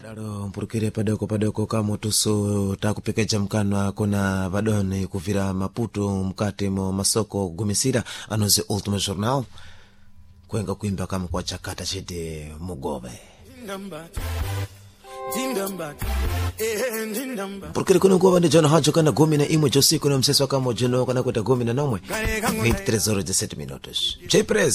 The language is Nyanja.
Lalo mpurukire padoko kama tuso takupekecha mkanwa kuna vadoni kuvira Maputo mkati mo masoko gumisira anoze Ultimate Journal kwenga kuimba kama kwa chakata chede mugobe Purukire kuno kwa bande jana hajo kana gomi na imwe josi kuna mseso kama jono kana kweta gomi na nomwe 23 horas 17 minutos. J-Press